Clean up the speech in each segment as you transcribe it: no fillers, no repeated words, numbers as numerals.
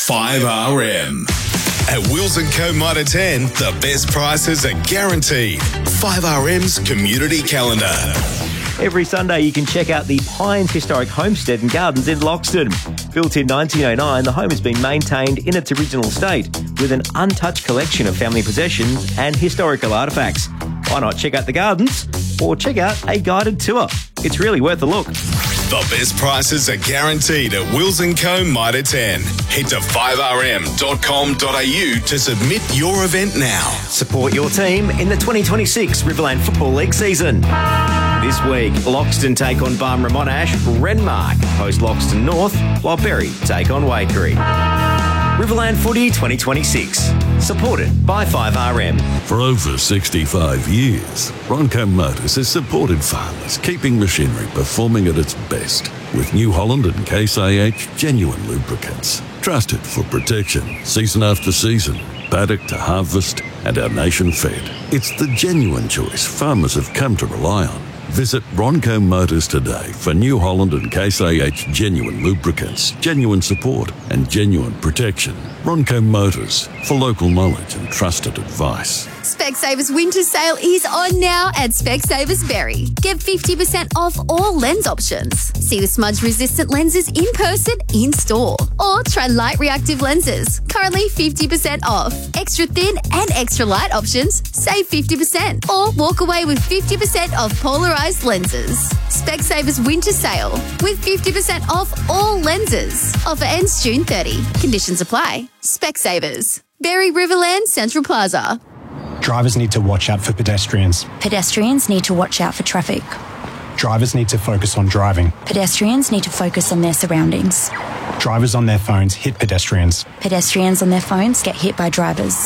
5RM. At Wills & Co. Mitre 10, the best prices are guaranteed. 5RM's community calendar. Every Sunday you can check out the Pines Historic Homestead and Gardens in Loxton. Built in 1909, the home has been maintained in its original state with an untouched collection of family possessions and historical artefacts. Why not check out the gardens or check out a guided tour? It's really worth a look. The best prices are guaranteed at Wills & Co. Mitre 10. Head to 5rm.com.au to submit your event now. Support your team in the 2026 Riverland Football League season. This week, Loxton take on Barmera Monash, Renmark host Loxton North, while Berry take on Wade Green. Riverland Footy 2026, supported by 5RM. For over 65 years, Ronco Motors has supported farmers, keeping machinery performing at its best. With New Holland and Case IH genuine lubricants. Trusted for protection, season after season, paddock to harvest, and our nation fed. It's the genuine choice farmers have come to rely on. Visit Ronco Motors today for New Holland and Case IH genuine lubricants, genuine support, and genuine protection. Ronco Motors, for local knowledge and trusted advice. Specsavers winter sale is on now at Specsavers Berry. Get 50% off all lens options. See the smudge-resistant lenses in person, in store. Or try light reactive lenses. Currently 50% off. Extra thin and extra light options, save 50%. Or walk away with 50% off polarized lenses. Specsavers winter sale with 50% off all lenses. Offer ends June 30. Conditions apply. Specsavers. Berry Riverland Central Plaza. Drivers need to watch out for pedestrians. Pedestrians need to watch out for traffic. Drivers need to focus on driving. Pedestrians need to focus on their surroundings. Drivers on their phones hit pedestrians. Pedestrians on their phones get hit by drivers.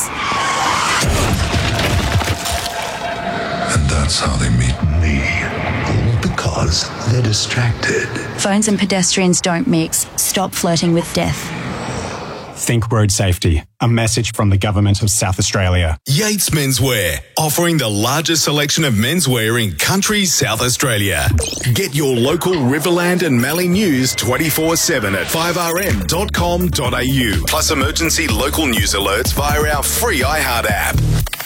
And that's how they meet me. All because they're distracted. Phones and pedestrians don't mix. Stop flirting with death. Think road safety. A message from the Government of South Australia. Yates Menswear, offering the largest selection of menswear in country South Australia. Get your local Riverland and Mallee news 24/7 at 5rm.com.au. Plus emergency local news alerts via our free iHeart app.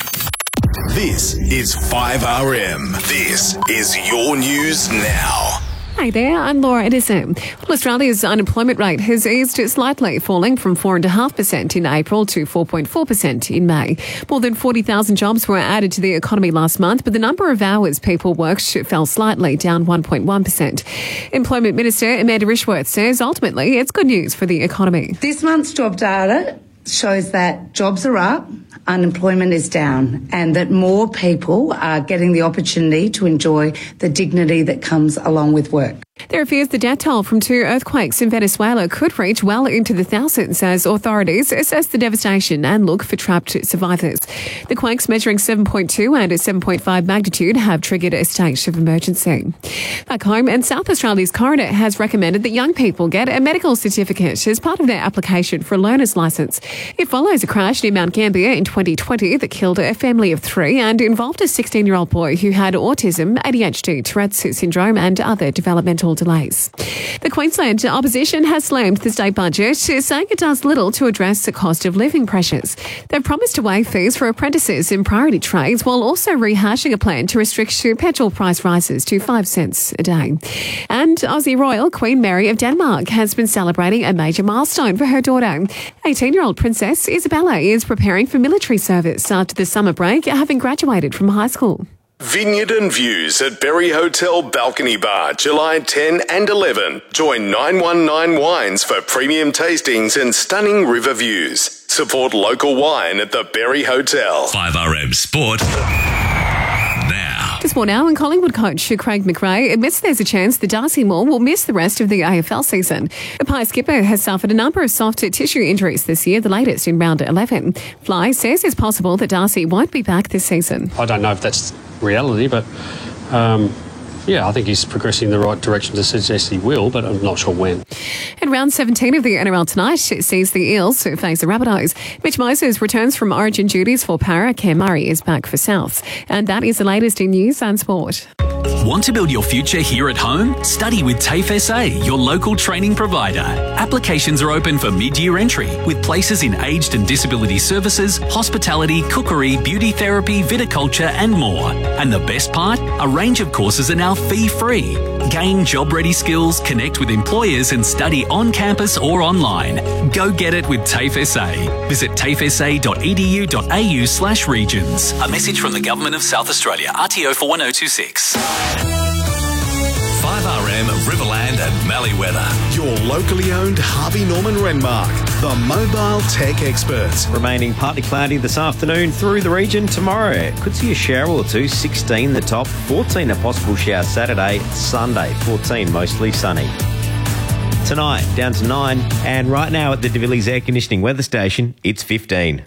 This is 5RM. This is your news now. Hi there, I'm Laura Edison. Well, Australia's unemployment rate has eased slightly, falling from 4.5% in April to 4.4% in May. More than 40,000 jobs were added to the economy last month, but the number of hours people worked fell slightly, down 1.1%. Employment Minister Amanda Rishworth says ultimately it's good news for the economy. This month's job data shows that jobs are up, unemployment is down, and that more people are getting the opportunity to enjoy the dignity that comes along with work. There are fears the death toll from 2 earthquakes in Venezuela could reach well into the thousands as authorities assess the devastation and look for trapped survivors. The quakes measuring 7.2 and a 7.5 magnitude have triggered a state of emergency. Back home, and South Australia's coroner has recommended that young people get a medical certificate as part of their application for a learner's licence. It follows a crash near Mount Gambier in 2020 that killed a family of 3 and involved a 16-year-old boy who had autism, ADHD, Tourette's syndrome and other developmental delays. The Queensland opposition has slammed the state budget, saying it does little to address the cost of living pressures. They've promised to waive fees for apprentices in priority trades while also rehashing a plan to restrict petrol price rises to 5 cents a day. And Aussie Royal Queen Mary of Denmark has been celebrating a major milestone for her daughter. 18-year-old Princess Isabella is preparing for military service after the summer break, having graduated from high school. Vineyard and Views at Berry Hotel Balcony Bar, July 10 and 11. Join 919 Wines for premium tastings and stunning river views. Support local wine at the Berry Hotel. 5RM Sport. Now. To Sport Now, and Collingwood coach Craig McRae admits there's a chance the Darcy Moore will miss the rest of the AFL season. The Pie skipper has suffered a number of soft tissue injuries this year, the latest in round 11. Fly says it's possible that Darcy won't be back this season. I don't know if that's reality, but I think he's progressing in the right direction to suggest he will, but I'm not sure when. And round 17 of the NRL tonight sees the Eels face the Rabbitohs. Mitch Moses returns from origin duties for Para. Cam Murray is back for Souths. And that is the latest in news and sport. Want to build your future here at home? Study with TAFE SA, your local training provider. Applications are open for mid-year entry with places in aged and disability services, hospitality, cookery, beauty therapy, viticulture and more. And the best part? A range of courses are now fee-free. Gain job-ready skills, connect with employers and study on campus or online. Go get it with TAFE SA. Visit tafesa.edu.au/regions. A message from the Government of South Australia. RTO 41026. 5RM Riverland and Mallee weather. Your locally owned Harvey Norman Renmark, the mobile tech experts. Remaining partly cloudy this afternoon through the region. Tomorrow could see a shower or two. 16 the top, 14 a possible shower Saturday, Sunday 14 mostly sunny. Tonight down to 9, and right now at the De Villiers Air Conditioning weather station it's 15.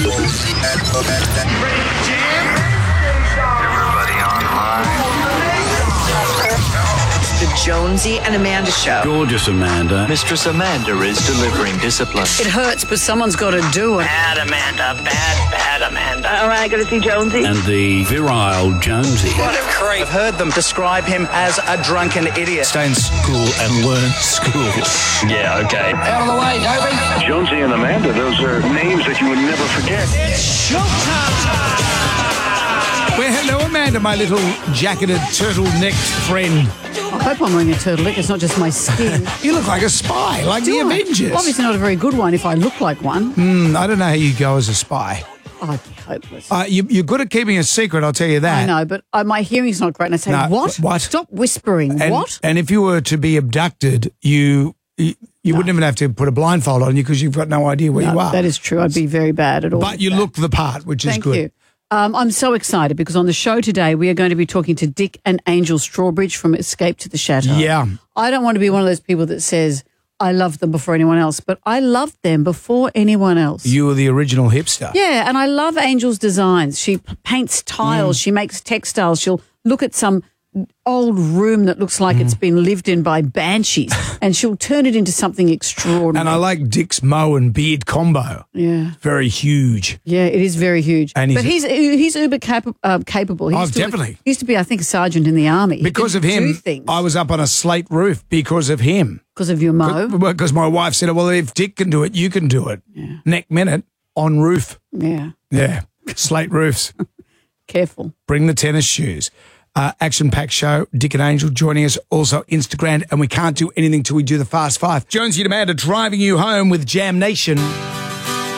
The Jonesy and Amanda Show. Gorgeous Amanda. Mistress Amanda is delivering discipline. It hurts, but someone's got to do it. Bad Amanda. Bad Amanda. All right, got to see Jonesy. And the virile Jonesy. What a creep. I've heard them describe him as a drunken idiot. Stay in school and learn school. Yeah, okay. Out of the way, Toby. Jonesy and Amanda, those are names that you would never forget. It's showtime. Well, hello, Amanda, my little jacketed, turtle-necked friend. I hope I'm wearing a turtleneck. It's not just my skin. You look like a spy, like the Avengers. Well, obviously not a very good one if I look like one. I don't know how you go as a spy. Oh, I'd be hopeless. You're good at keeping a secret, I'll tell you that. I know, but my hearing's not great. And I say, what? Stop whispering. What? And if you were to be abducted, you wouldn't even have to put a blindfold on you because you've got no idea where you are. That is true. I'd be very bad at all. But you look the part, which is good. Thank you. I'm so excited because on the show today we are going to be talking to Dick and Angel Strawbridge from Escape to the Chateau. Yeah. I don't want to be one of those people that says I love them before anyone else, but I loved them before anyone else. You were the original hipster. Yeah, and I love Angel's designs. She paints tiles, she makes textiles, she'll look at some old room that looks like it's been lived in by banshees and she'll turn it into something extraordinary. And I like Dick's mow and beard combo. Yeah. Very huge. Yeah, it is very huge. And he's uber capable. He definitely. He used to be, I think, a sergeant in the army. Because of him, I was up on a slate roof because of him. Because of your mow? Because my wife said, well, if Dick can do it, you can do it. Yeah. Next minute, on roof. Yeah. Yeah. Slate roofs. Careful. Bring the tennis shoes. Action-packed show. Dick and Angel joining us. Also Instagram. And we can't do anything till we do the Fast Five. Jonesy and Amanda driving you home with Jam Nation.